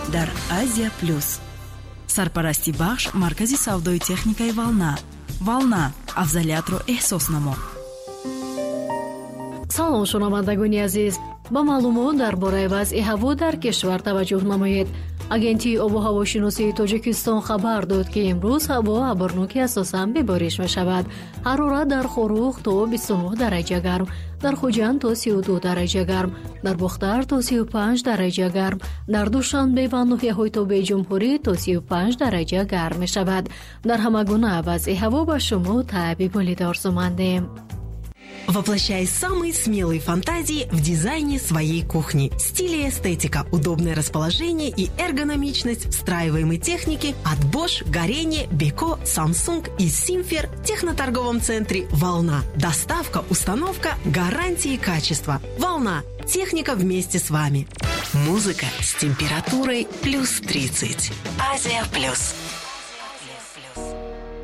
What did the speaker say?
дар Азия Плюс. Сарпарасти бахш маркази савдои техникаи Волна. Волна, афзалиятро эҳсос намо. салом шунавандагони азиз, ба маълумот дар бораи вазъи ҳаво дар кишвар таваҷҷӯҳ намоед. агентии обу ҳавошиносии тоҷикистон хабар дод ки имрӯз ҳаво абрнуки асосан бебориш мешавад. ҳарорат дар Хорух то 29 дараҷа гарм, дар Хуҷанд то 32 дараҷа гарм, дар Бухтар то 35 дараҷа гарм, дар Душанбе ва ноҳияҳои Тобеҷумҳурӣ то 35 дараҷа гарм мешавад. дар ҳама гуна вазъи ҳаво ба шумо таъбиболи дорзумандем. Воплощай самые смелые фантазии в дизайне своей кухни. Стиль и эстетика, удобное расположение и эргономичность встраиваемой техники от Bosch, Горение, Beko, Samsung и Simfer в техноторговом центре «Волна». Доставка, установка, гарантии качества. «Волна». Техника вместе с вами. Музыка с температурой +30. Азия Плюс.